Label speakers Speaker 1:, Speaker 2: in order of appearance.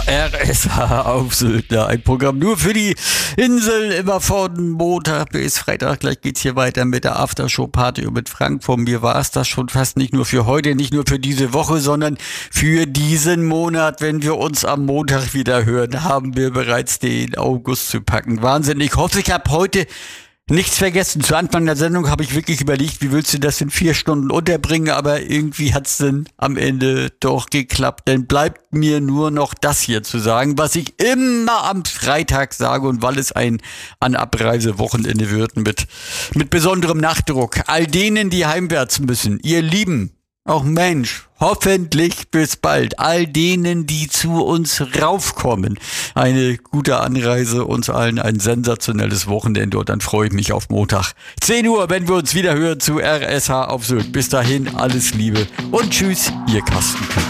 Speaker 1: RSH auf Sylt, ein Programm nur für die Insel, immer von Montag bis Freitag. Gleich geht's hier weiter mit der Aftershow-Party mit Frank. Von mir war es das schon fast, nicht nur für heute, nicht nur für diese Woche, sondern für diesen Monat. Wenn wir uns am Montag wieder hören, haben wir bereits den August zu packen. Wahnsinn. Ich hoffe, ich habe heute nichts vergessen. Zu Anfang der Sendung habe ich wirklich überlegt, wie willst du das in 4 Stunden unterbringen, aber irgendwie hat's dann am Ende doch geklappt. Dann bleibt mir nur noch das hier zu sagen, was ich immer am Freitag sage, und weil es ein an Abreise-Wochenende wird mit besonderem Nachdruck. All denen, die heimwärts müssen, ihr Lieben, auch Mensch, hoffentlich bis bald. All denen, die zu uns raufkommen, eine gute Anreise, uns allen ein sensationelles Wochenende, und dann freue ich mich auf Montag 10 Uhr, wenn wir uns wieder hören zu RSH auf Sylt. Bis dahin, alles Liebe und tschüss, ihr Carsten Kühn.